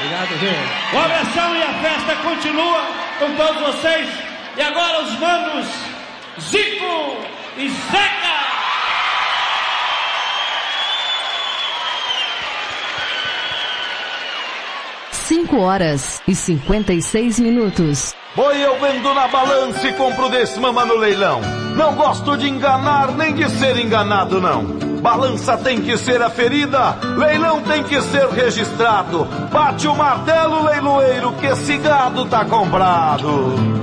Obrigado, Zé. O abração e a festa continua com todos vocês. E agora os manos Zico e Zeca. 5h56. Boi eu vendo na balança e compro desse mama no leilão. Não gosto de enganar nem de ser enganado, não. Balança tem que ser aferida, leilão tem que ser registrado. Bate o martelo, leiloeiro, que esse gado tá comprado.